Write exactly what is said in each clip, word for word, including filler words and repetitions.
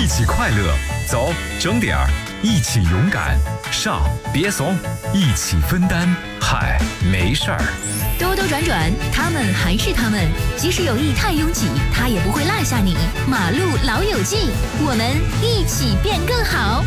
一起快乐，走，整点儿，一起勇敢，上，别怂，一起分担，嗨，没事儿。 兜兜转转，他们还是他们，即使有意太拥挤，他也不会落下你。马路老友记，我们一起变更好。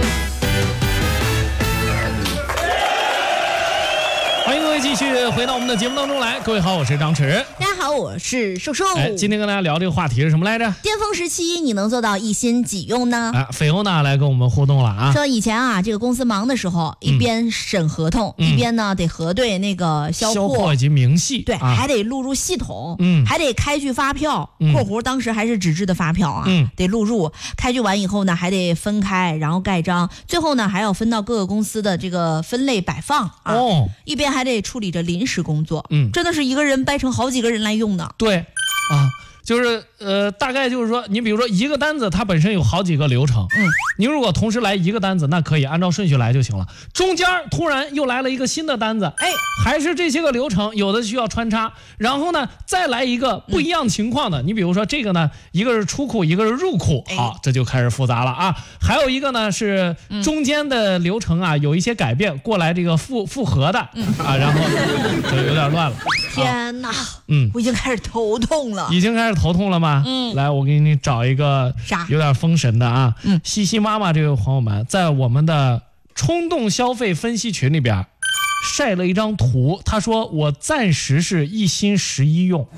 欢迎各位继续回到我们的节目当中来。各位好，我是张弛。 大家好，我是瘦瘦。 哎，今天跟大家聊这个话题是什么来着？ 巅峰时期你能做到一心几用呢？ 啊，菲欧娜来跟我们互动了啊。 说以前啊，这个公司忙的时候，一边审合同，嗯、一边呢得核对那个销货、 销货以及明细， 对、 啊， 还得录入系统， 嗯， 还得开具发票， 嗯、 括弧当时还是纸质的发票啊， 嗯， 得录入，开具完以后呢，还得分开，然后盖章，最后呢还要分到各个公司的这个分类摆放啊， 哦， 一边还得处理着临时工作， 嗯， 真的是一个人掰成好几个人来用的， 对，啊。就是呃，大概就是说，你比如说一个单子，它本身有好几个流程，嗯，你如果同时来一个单子，那可以按照顺序来就行了。中间突然又来了一个新的单子，哎，还是这些个流程，有的需要穿插，然后呢再来一个不一样情况的，嗯、你比如说这个呢，一个是出库，一个是入库，好，这就开始复杂了啊。还有一个呢是中间的流程啊，有一些改变，过来这个复复合的，嗯、啊，然后就有点乱了。 天哪， 嗯， 我已经开始头痛了， 已经开始头痛了吗？嗯，来，我给你找一个有点封神的啊。嗯，西西妈妈这位朋友们在我们的冲动消费分析群里边晒了一张图，他说我暂时是一心十一用。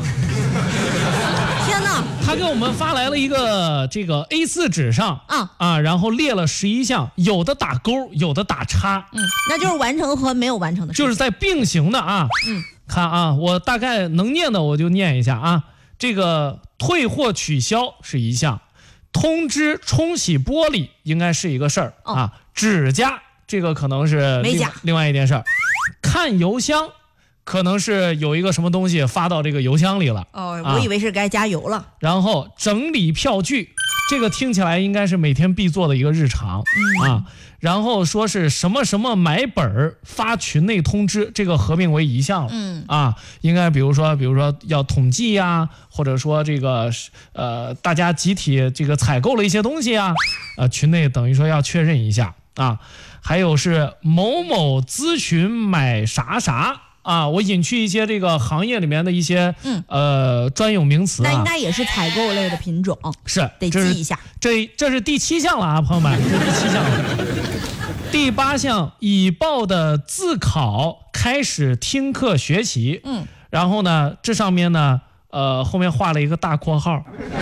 天哪！ 他给我们发来了一个这个 A 四 纸上啊啊，然后列了十一项，有的打勾，有的打叉， 嗯，那就是完成和没有完成的事情， 就是在并行的啊。嗯，看啊，我大概能念的我就念一下啊。这个退货取消是一项，通知冲洗玻璃应该是一个事儿、哦、啊，指甲这个可能是美甲另外一件事儿，看邮箱可能是有一个什么东西发到这个邮箱里了哦，我以为是该加油了、啊、 然后整理票据，这个听起来应该是每天必做的一个日常、嗯、啊，然后说是什么什么买本发群内通知，这个合并为一项了，嗯啊，应该比如说比如说要统计呀、啊，或者说这个呃大家集体这个采购了一些东西啊，呃群内等于说要确认一下啊，还有是某某咨询买啥啥。啊，我隐去一些这个行业里面的一些嗯呃专有名词、啊， 那应该也是采购类的品种， 是得记一下。 这这是第七项了啊，朋友们，这是第七项了。第八项，已报的自考开始听课学习，嗯，然后呢，这上面呢，呃，后面画了一个大括号，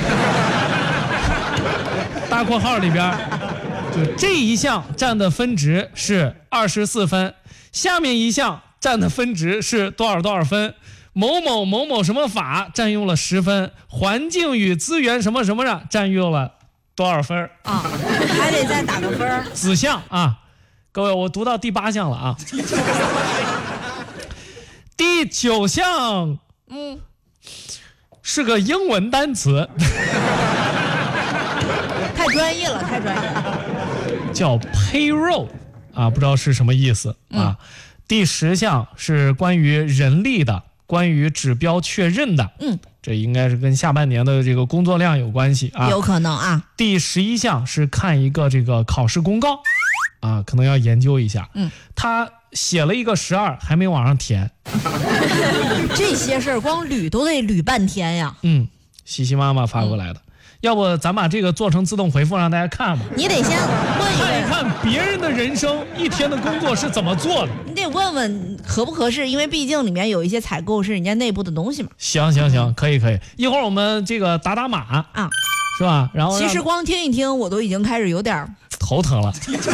大括号里边，就这一项占的分值是二十四分，下面一项占的分值是多少多少分，某某某某什么法占用了十分，环境与资源什么什么的占用了多少分啊？还得再打个分。 子项啊，各位，我读到第八项了啊。第九项，嗯，是个英文单词， 太专业了，太专业了， 叫 payroll 啊，不知道是什么意思啊。嗯，第十项是关于人力的，关于指标确认的，嗯，这应该是跟下半年的这个工作量有关系啊， 有可能啊。 第十一项是看一个这个考试公告，啊，可能要研究一下，嗯，他写了一个十二，还没往上填， 这些事儿光捋都得捋半天呀。 嗯，西西妈妈发过来的。嗯，要不咱把这个做成自动回复让大家看吧？ 你得先问一问， 看一看别人的人生一天的工作是怎么做的。 你得问问合不合适，因为毕竟里面有一些采购是人家内部的东西嘛。 行行行，可以可以，一会儿我们这个打打码啊，是吧？然后其实光听一听，我都已经开始有点头疼了。